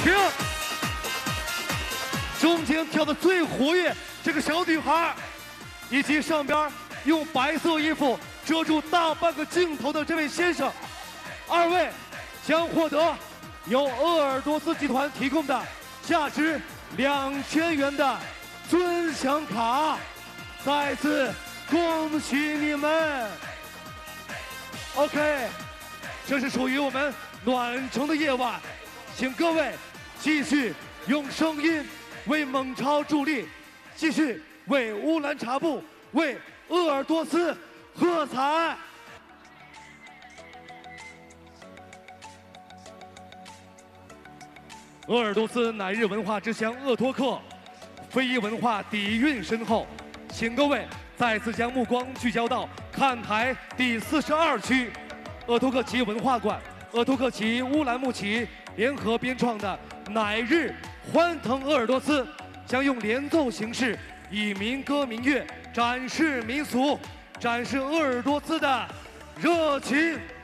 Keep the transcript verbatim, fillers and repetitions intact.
停！中间跳的最活跃这个小女孩，以及上边用白色衣服遮住大半个镜头的这位先生，二位将获得由鄂尔多斯集团提供的价值两千元的尊享卡，再次恭喜你们 ！OK， 这是属于我们暖城的夜晚，请各位继续用声音为蒙超助力，继续为乌兰察布、为鄂尔多斯喝彩。鄂尔多斯乃日文化之乡鄂托克，非遗文化底蕴深厚，请各位再次将目光聚焦到看台第四十二区，鄂托克旗文化馆、鄂托克旗乌兰牧旗联合编创的乃日欢腾鄂尔多斯，将用连奏形式以民歌民乐展示民俗，展示鄂尔多斯的热情